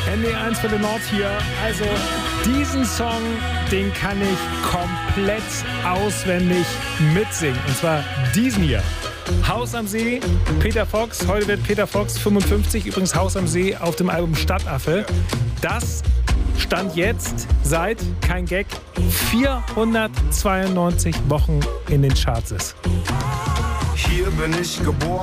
ND1 für den Nord hier. Also diesen Song, den kann ich komplett auswendig mitsingen. Und zwar diesen hier. Haus am See, Peter Fox. Heute wird Peter Fox 55. Übrigens Haus am See auf dem Album Stadtaffe. Das stand jetzt seit, kein Gag, 492 Wochen in den Charts ist. Hier bin ich geboren.